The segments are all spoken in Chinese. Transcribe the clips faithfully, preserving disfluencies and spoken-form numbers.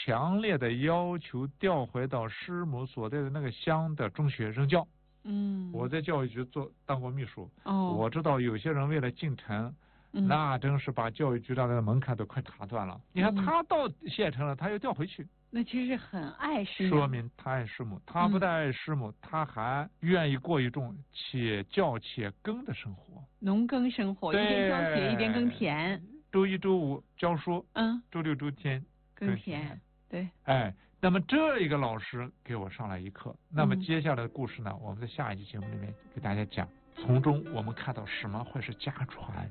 强烈的要求调回到师母所在的那个乡的中学任教。 嗯， 我在教育局做当过秘书， 哦， 我知道有些人为了进城， 嗯、 那真是把教育局的门槛都快踏断了。你看他到县城了，他又调回去， 那其实很爱师， 说明他爱师母。他不但爱师母，嗯、他还愿意过一种且教且耕的生活， 农耕生活，一边教学一边耕田。 周一周五教书， 嗯， 周六周天耕田，对， 哎，那么这一个老师给我上了一课。那么接下来的故事呢，嗯、我们在下一期节目里面给大家讲，从中我们看到什么会是家传。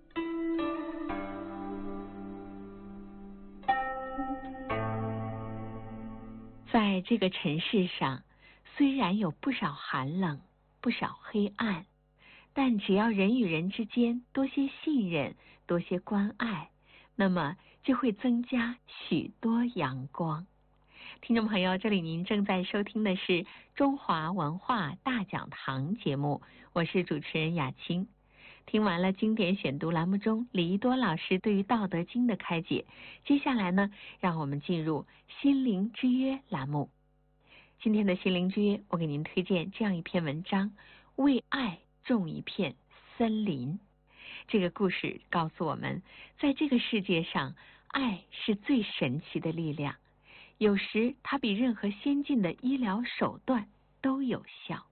在这个城市上，虽然有不少寒冷，不少黑暗，但只要人与人之间多些信任，多些关爱，那么就会增加许多阳光。听众朋友，这里您正在收听的是中华文化大讲堂节目，我是主持人雅青。听完了经典选读栏目中李一多老师对于《道德经》的开解，接下来呢，让我们进入心灵之约栏目。今天的心灵之约，我给您推荐这样一篇文章：为爱种一片森林。这个故事告诉我们，在这个世界上，爱是最神奇的力量，有时它比任何先进的医疗手段都有效。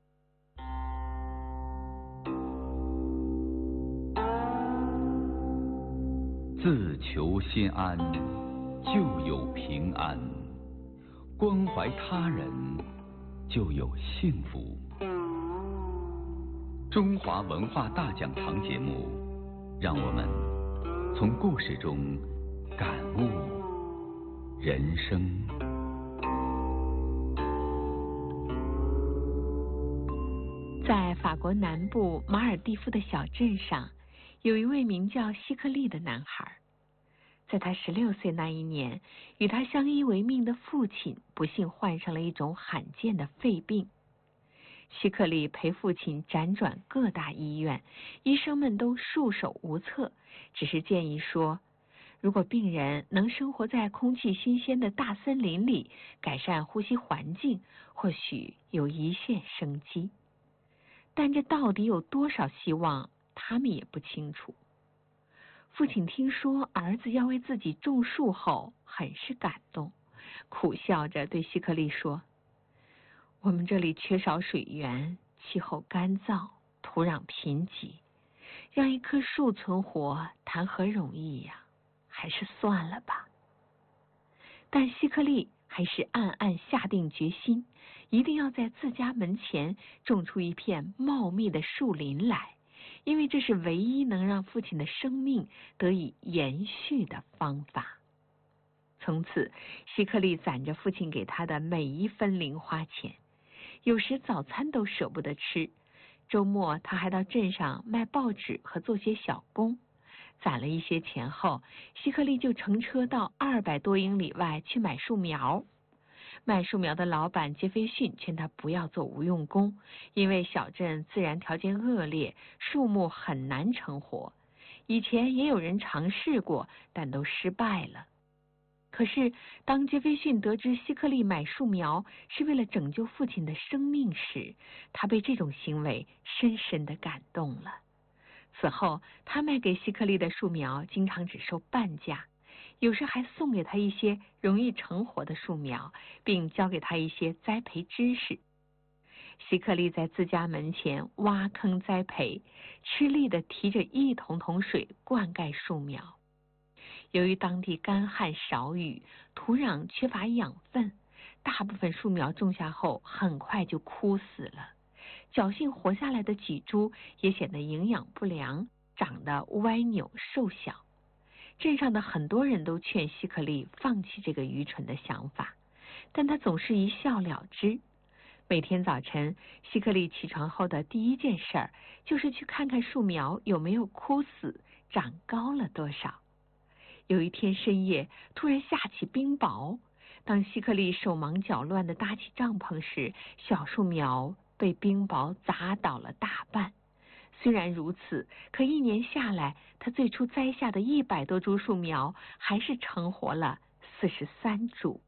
自求心安，就有平安；关怀他人，就有幸福。中华文化大讲堂节目，让我们从故事中感悟人生。 在法国南部马尔蒂夫的小镇上，有一位名叫希克利的男孩。在他十六岁那一年，与他相依为命的父亲不幸患上了一种罕见的肺病。希克利陪父亲辗转各大医院，医生们都束手无策，只是建议说，如果病人能生活在空气新鲜的大森林里，改善呼吸环境，或许有一线生机。但这到底有多少希望，他们也不清楚。父亲听说儿子要为自己种树后，很是感动，苦笑着对希克利说，我们这里缺少水源，气候干燥，土壤贫瘠，让一棵树存活谈何容易呀，还是算了吧。但希克利还是暗暗下定决心，一定要在自家门前种出一片茂密的树林来，因为这是唯一能让父亲的生命得以延续的方法。从此，希克利攒着父亲给他的每一分零花钱，有时早餐都舍不得吃，周末他还到镇上卖报纸和做些小工。攒了一些钱后，希克利就乘车到二百多英里外去买树苗。卖树苗的老板杰斐逊劝他不要做无用功，因为小镇自然条件恶劣，树木很难成活。以前也有人尝试过，但都失败了。可是当杰斐逊得知希克利买树苗是为了拯救父亲的生命时，他被这种行为深深地感动了。此后，他卖给希克利的树苗经常只收半价，有时还送给他一些容易成活的树苗，并教给他一些栽培知识。希克利在自家门前挖坑栽培，吃力地提着一桶桶水灌溉树苗。由于当地干旱少雨，土壤缺乏养分，大部分树苗种下后很快就枯死了。侥幸活下来的几株也显得营养不良，长得歪扭瘦小。镇上的很多人都劝希克利放弃这个愚蠢的想法，但他总是一笑了之。每天早晨，希克利起床后的第一件事儿就是去看看树苗有没有枯死，长高了多少。有一天深夜，突然下起冰雹。当希克利手忙脚乱地搭起帐篷时，小树苗被冰雹砸倒了大半。虽然如此，可一年下来，他最初栽下的一百多株树苗还是成活了四十三株。